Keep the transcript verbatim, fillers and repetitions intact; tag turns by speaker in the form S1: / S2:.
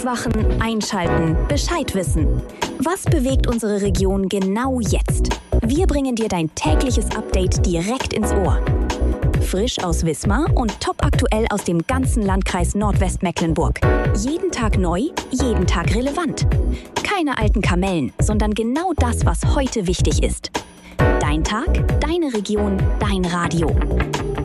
S1: Aufwachen, einschalten, Bescheid wissen. Was bewegt unsere Region genau jetzt? Wir bringen dir dein tägliches Update direkt ins Ohr. Frisch aus Wismar und top aktuell aus dem ganzen Landkreis Nordwestmecklenburg. Jeden Tag neu, jeden Tag relevant. Keine alten Kamellen, sondern genau das, was heute wichtig ist. Dein Tag, deine Region, dein Radio.